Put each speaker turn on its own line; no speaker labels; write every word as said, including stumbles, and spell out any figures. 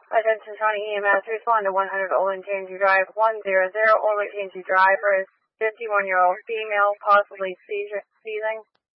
Attention County E M S, respond to one hundred Olin Tangi Drive, one hundred Olin Tangi Drive for a fifty-one-year-old female, possibly seizure, seizing.